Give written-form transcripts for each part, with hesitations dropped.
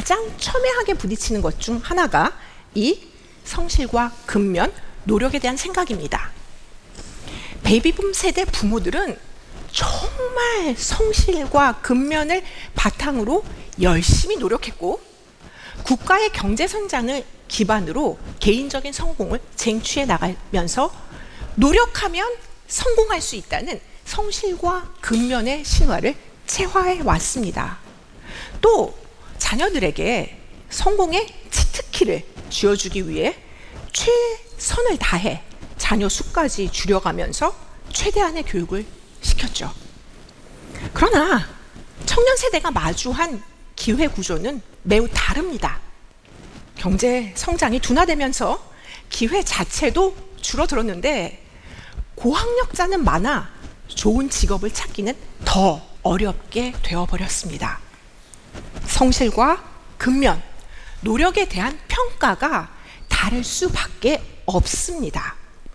가장 첨예하게 부딪히는 것 중 하나가 이 성실과 근면, 노력에 대한 생각입니다. 베이비붐 세대 부모들은 정말 성실과 근면을 바탕으로 열심히 노력했고, 국가의 경제 성장을 기반으로 개인적인 성공을 쟁취해 나가면서 노력하면 성공할 수 있다는 성실과 근면의 신화를 체화해 왔습니다. 또 자녀들에게 성공의 치트키를 쥐어주기 위해 최선을 다해 자녀 수까지 줄여가면서 최대한의 교육을 시켰죠. 그러나 청년 세대가 마주한 기회 구조는 매우 다릅니다. 경제 성장이 둔화되면서 기회 자체도 줄어들었는데, 고학력자는 많아 좋은 직업을 찾기는 더 어렵게 되어버렸습니다. 성실과 근면, 노력에 대한 평가가 다를 수밖에 없습니다.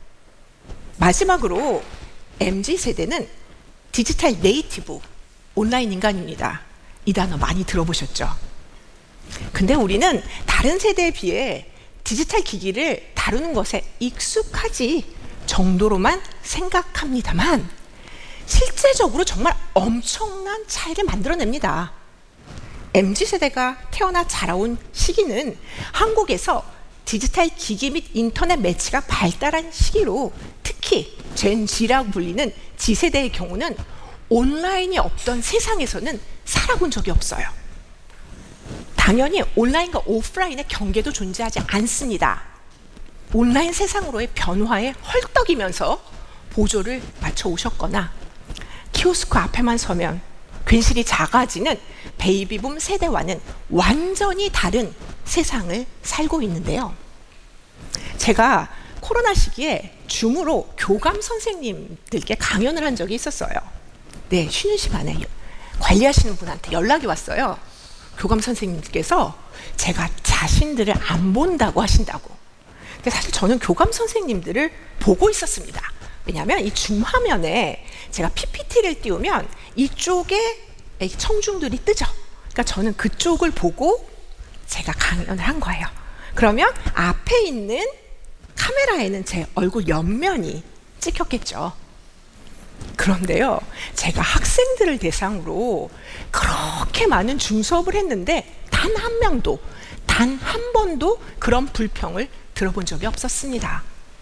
마지막으로 MZ세대는 디지털 네이티브, 온라인 인간입니다. 이 단어 많이 들어보셨죠? 근데 우리는 다른 세대에 비해 디지털 기기를 다루는 것에 익숙하지 정도로만 생각합니다만, 실제적으로 정말 엄청난 차이를 만들어냅니다. MZ세대가 태어나 자라온 시기는 한국에서 디지털 기기 및 인터넷 매체가 발달한 시기로, 특히 젠 G라고 불리는 G세대의 경우는 온라인이 없던 세상에서는 살아본 적이 없어요. 당연히 온라인과 오프라인의 경계도 존재하지 않습니다. 온라인 세상으로의 변화에 헐떡이면서 보조를 맞춰 오셨거나, 키오스크 앞에만 서면 괜시리 작아지는 베이비붐 세대와는 완전히 다른 세상을 살고 있는데요. 제가 코로나 시기에 줌으로 교감 선생님들께 강연을 한 적이 있었어요. 네, 쉬는 시간에 관리하시는 분한테 연락이 왔어요. 교감 선생님께서 제가 자신들을 안 본다고 하신다고. 근데 사실 저는 교감 선생님들을 보고 있었습니다. 왜냐하면 이 줌 화면에 제가 PPT를 띄우면 이쪽에 청중들이 뜨죠. 그러니까 저는 그쪽을 보고 제가 강연을 한 거예요. 그러면 앞에 있는 카메라에는 제 얼굴 옆면이 찍혔겠죠. 그런데요, 제가 학생들을 대상으로 그렇게 많은 줌 수업을 했는데 단 한 명도, 단 한 번도 그런 불평을 들어본 적이 없었습니다.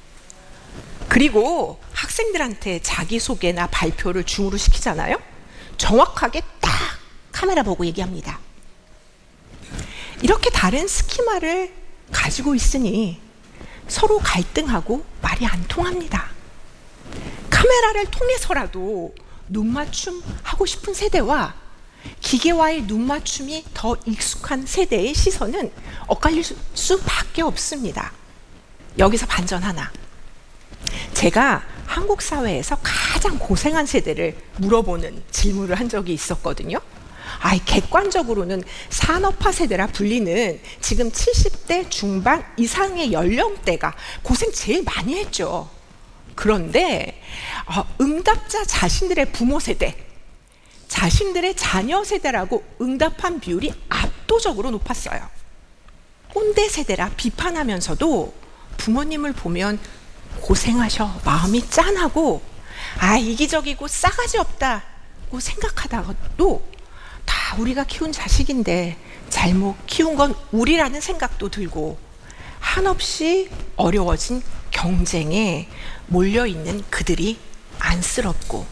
그리고 학생들한테 자기소개나 발표를 줌으로 시키잖아요. 정확하게 딱 카메라 보고 얘기합니다. 이렇게 다른 스키마를 가지고 있으니 서로 갈등하고 말이 안 통합니다. 카메라를 통해서라도 눈맞춤 하고 싶은 세대와 기계와의 눈맞춤이 더 익숙한 세대의 시선은 엇갈릴 수밖에 없습니다. 여기서 반전 하나. 제가 한국 사회에서 가장 고생한 세대를 물어보는 질문을 한 적이 있었거든요. 객관적으로는 산업화 세대라 불리는 지금 70대 중반 이상의 연령대가 고생 제일 많이 했죠. 그런데 응답자 자신들의 부모 세대, 자신들의 자녀 세대라고 응답한 비율이 압도적으로 높았어요. 꼰대 세대라 비판하면서도 부모님을 보면 고생하셔, 마음이 짠하고 이기적이고 싸가지 없다고 생각하다가도 다 우리가 키운 자식인데 잘못 키운 건 우리라는 생각도 들고, 한없이 어려워진 경쟁에 몰려있는 그들이 안쓰럽고,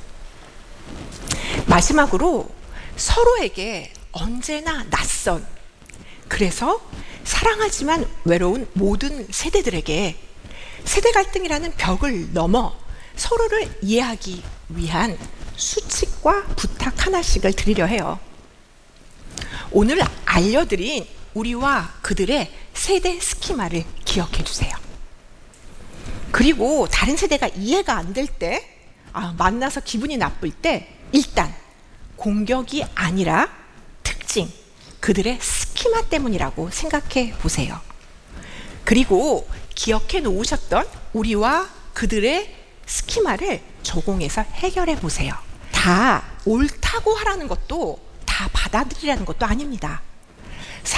마지막으로 서로에게 언제나 낯선, 그래서 사랑하지만 외로운 모든 세대들에게 세대 갈등이라는 벽을 넘어 서로를 이해하기 위한 수칙과 부탁 하나씩을 드리려 해요. 오늘 알려드린 우리와 그들의 세대 스키마를 기억해 주세요. 그리고 다른 세대가 이해가 안 될 때, 만나서 기분이 나쁠 때 일단 공격이 아니라 특징, 그들의 스키마 때문이라고 생각해 보세요. 그리고 기억해 놓으셨던 우리와 그들의 스키마를 적용해서 해결해 보세요. 다 옳다고 하라는 것도, 다 받아들이라는 것도 아닙니다.